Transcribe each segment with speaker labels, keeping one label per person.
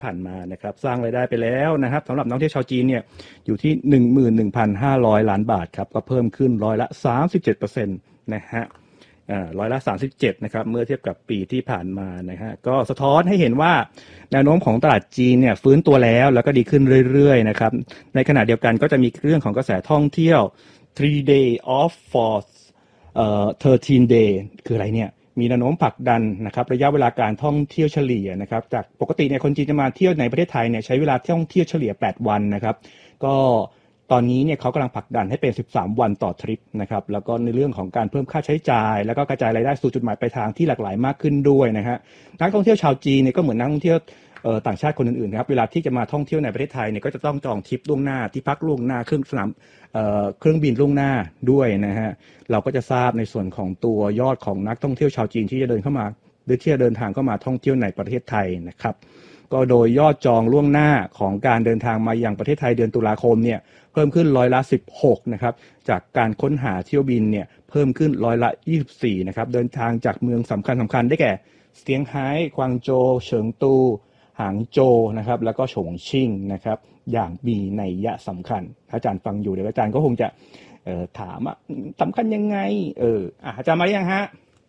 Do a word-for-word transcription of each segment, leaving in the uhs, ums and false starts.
Speaker 1: ผ่านมานะครับสร้างรายได้ไปแล้วนะครับสำหรับนักท่องเที่ยวชาวจีนเนี่ยอยู่ที่ หนึ่งหมื่นหนึ่งพันห้าร้อย ล้านบาทครับก็เพิ่มขึ้นร้อยละ สามสิบเจ็ดเปอร์เซ็นต์ นะฮะอ่าร้อยละสามสิบเจ็ดนะครับเมื่อเทียบกับปีที่ผ่านมานะฮะก็สะท้อนให้เห็นว่าแนวโน้มของตลาดจีนเนี่ยฟื้นตัวแล้วแล้วก็ดีขึ้นเรื่อยๆนะครับในขณะเดียวกันก็จะมีเรื่องของกระแสท่องเที่ยว three day off for เอ่อthirteen day คืออะไรเนี่ยมีแนวโน้มผลักดันนะครับระยะเวลาการท่องเที่ยวเฉลี่ยนะครับจากปกติเนี่ยคนจีนจะมาเที่ยวในประเทศไทยเนี่ยใช้เวลาท่องเที่ยวเฉลี่ยแปดวันนะครับก็ตอนนี้เนี่ยเขากำลังผลักดันให้เป็นสิบสามวันต่อทริปนะครับแล้วก็ในเรื่องของการเพิ่มค่าใช้จ่ายแล้วก็กระจายรายได้สู่จุดหมายปลายทางที่หลากหลายมากขึ้นด้วยนะฮะนักท่องเที่ยวชาวจีนเนี่ยก็เหมือนนักท่องเที่ยวเอ่อต่างชาติคนอื่นๆนะครับเวลาที่จะมาท่องเที่ยวในประเทศไทยเนี่ยก็จะต้องจองทริปล่วงหน้าที่พักล่วงหน้าเครื่องสนามเอ่อเครื่องบินล่วงหน้าด้วยนะฮะเราก็จะทราบในส่วนของตัวยอดของนักท่องเที่ยวชาวจีนที่จะเดินเข้ามาหรือที่จะเดินทางเข้ามาท่องเที่ยวในประเทศไทยนะครับก็โดยยอดจองล่วงหน้าของการเดินทางมายังประเทศไทยเดือนตุลาคมเนี่ยเพิ่มขึ้นร้อยละสิบหกนะครับจากการค้นหาเที่ยวบินเนี่ยเพิ่มขึ้นร้อยละยี่สิบสี่นะครับเดินทางจากเมืองสำคัญสำคัญได้แก่เซี่ยงไฮ้กวางโจวเฉิงตูหางโจวนะครับแล้วก็ฉงชิ่งนะครับอย่างมีนัยสำคัญถ้าอาจารย์ฟังอยู่เดี๋ยวอาจารย์ก็คงจะเอ่อถามอ่ะสำคัญยังไงเอออ่ะอาจารย์มาหรือยังฮะ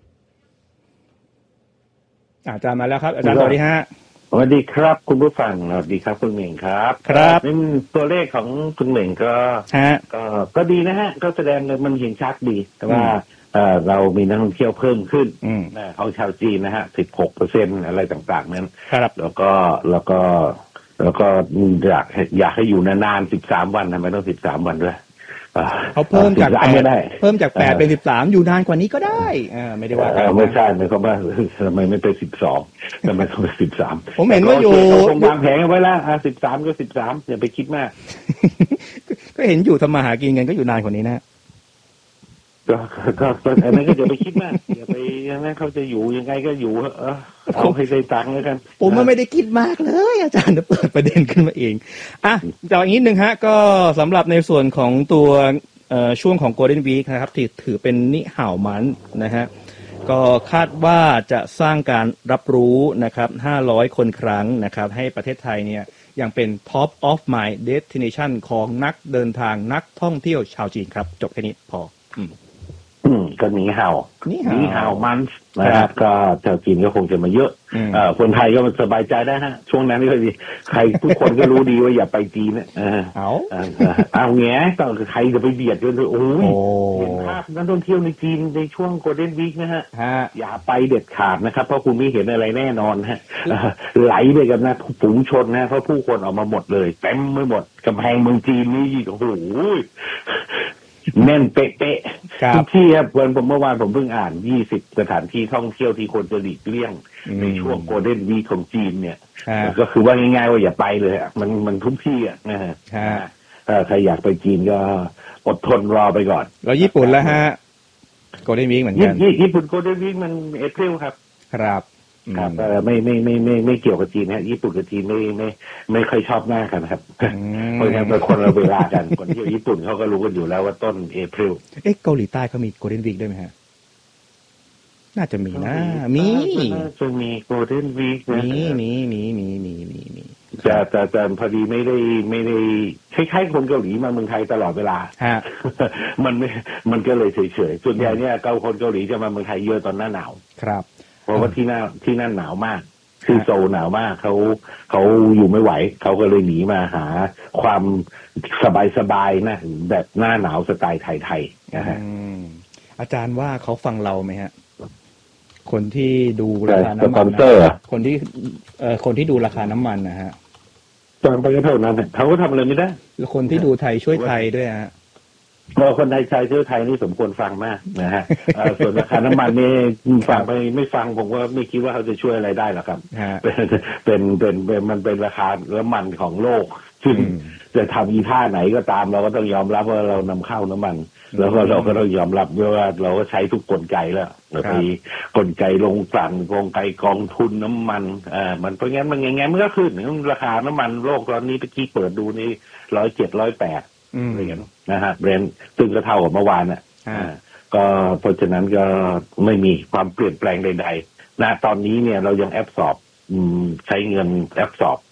Speaker 1: อาจารย์มาแล้วครับอาจารย์สวัสดีฮะ
Speaker 2: สวัสดีครับคุณผู้ฟังสวัสดีครับคุณเหม่งครับ
Speaker 1: ครับ
Speaker 2: นี่ตัวเลขของคุณเหม่งก็ก็ก็ดีนะฮะก็แสดงมันเห็นชัดดีแต่ว่าเอ่อเรามีนักท่องเที่ยวเพิ่มขึ้นนะของชาวจีนนะฮะสิบหกเปอร์เซ็นต์อะไรต่างๆนั้นแล้วก็แล้วก็แล้วก็อยากอยากให้อยู่นานๆสิบสามวันทำไมต้องสิบสามวันด้วย
Speaker 1: เขาเพิ่มจากแปดเพิ่มจากแปดเป็นสิบสามอยู่นานกว่านี้ก็ได้อ่าไม่ได้ว่า
Speaker 2: ไม่ใช่ไม่เขาว่าทำไมไม่เป็นสิบสองทำไมต้องเป็นสิบสาม
Speaker 1: ผมเห็นว่าอยู่
Speaker 2: ตรงวางแผนไว้แล้วอ่าสิบสามก็สิบสามอย่าไปคิดมาก
Speaker 1: ก็เห็นอยู่ทำมาหากินกันก็อยู่นานกว่านี้นะ
Speaker 2: ก็ก็อันนั้นก็อย่าไปคิดมากอย่าไปยังไงเขาจะอยู่ยังไงก็อยู่เออเอาให้ได้ตังค์แล้วกัน
Speaker 1: ผมไม่ได้คิดมากเลยอาจารย์จะเปิดประเด็นขึ้นมาเองอ่ะจากอีกนิดนึงฮะก็สำหรับในส่วนของตัวเอ่อช่วงของ Golden Week นะครับที่ถือเป็นนิห่าวมันนะฮะก็คาดว่าจะสร้างการรับรู้นะครับห้าร้อยคนครั้งนะครับให้ประเทศไทยเนี่ยยังเป็น Top of Mind Destination ของนักเดินทางนักท่องเที่ยวชาวจีนครับจบแค่นี้พออืม
Speaker 2: อืมก็หนีเห่าหนีเห่ามันนะครับก็ชาวจีนก็คงจะมาเยอะเอ่อคนไทยก็สบายใจได้ฮะช่วงนั้นก็ดีใครทุกคนก็รู้ดีว่าอย่าไปจีนนะเออเอาเอาแง่ก็ใครจะไปเบียดกันเลยโอ้ยเห็นภาพนักท่องเที่ยวในจีนในช่วงโกลเด้นวีคนะฮะอย่าไปเด็ดขาดนะครับเพราะคุณไม่เห็นอะไรแน่นอนฮะไหลไปกับนะฝูงชนนะเพราะผู้คนออกมาหมดเลยเต็มไม่หมดกำแพงเมืองจีนนี่โอ้โหแน่นเป๊ะๆทุกที่ครับวันผมเมื่อวานผมเพิ่งอ่านยี่สิบสถานที่ท่องเที่ยวที่คนจะหลีกเลี่ยงในช่วงโกลเด้นวีคของจีนเนี่ยก็คือว่าง่ายๆว่าอย่าไปเลยมันมันทุกที่อ่ะนะฮะถ้าใครอยากไปจีนก็อดทนรอไปก่อน
Speaker 1: แล้วญี่ปุ่นแล้วฮะโกลเด้นวีคเหมือนกัน
Speaker 2: ญี่ปุ่นโกลเด้นวีคมันเอพริลครับ
Speaker 1: ครับ
Speaker 2: ครับไม่ไม่ไม่ไม่ไม่เกี่ยวกับจีนนะญี่ปุ่นกับจีนไม่ไม่ไม่ค่อยชอบหน้ากันครับเพราะฉะนั้นเป็นคนละเวลากันคนที่ญี่ปุ่นเขาก็รู้กันอยู่แล้วว่าต้นเอพริล
Speaker 1: เอ๊ะเกาหลีใต้เขามีโกลเด้นวีคด้วยไหมฮะน่าจะมีนะมี
Speaker 2: จะมีโกลเด้นวีค
Speaker 1: มีมีมีมีมีมีมี
Speaker 2: จะจะจะพอดีไม่ได้ไม่ได้คล้ายๆคนเกาหลีมาเมืองไทยตลอดเวลามันไม่มันก็เลยเฉยๆส่วนใหญ่เนี่ยเกาคนเกาหลีจะมาเมืองไทยเยอะตอนหน้าหนาว
Speaker 1: ครับ
Speaker 2: เพราะว่าที่นั่นที่นั่นหนาวมากคือโซลหนาวมากเขาเขาอยู่ไม่ไหวเขาก็เลยหนีมาหาความสบายๆนะแบบหน้าหนาวสไตล์ไทยๆนะฮะ
Speaker 1: อาจารย์ว่าเขาฟังเราไหมฮะคนที่ดูราคาน้ำมันคนที่เอ่อคนที่ดูราคาน้ำมันนะฮะ
Speaker 2: ตอนไปก็เท่านั้นเขาก็ทำอะไรไม่ได้
Speaker 1: แล้วคนที่ดูไทยช่วยไทยด้วยฮะ
Speaker 2: เราคนไทยชายเชื้อไทยนี่สมควรฟังมากนะฮะส่วนราคาน้ำมันนี่ฟังไปไม่ฟังผมว่าไม่คิดว่าเขาจะช่วยอะไรได้หรอกครับเป็นเป็นเป็นมันเป็นราคาน้ำมันของโลกซึ่งจะทำอีท่าไหนก็ตามเราก็ต้องยอมรับว่าเรานำเข้าน้ำมันแล้วก็เราก็ต้องยอมรับว่าเราก็ใช้ทุกกลไกแล้วมีกลไกลงกลั่นกลไกกองทุนน้ำมันอ่ามันเพราะงั้นมันยังไงมันก็ขึ้นราคาน้ำมันโลกตอนนี้เมื่อกี้เปิดดูนี่ร้อยเจ็ดร้อยแปดอะไรอย่างเงี้ยนะฮะเบรนท์ซึ่งก็เท่ากับเมื่อวานน่ะก็เพราะฉะนั้นก็ไม่มีความเปลี่ยนแปลงใดๆนะตอนนี้เนี่ยเรายังแอบสอบใช้เงินแอบสอบ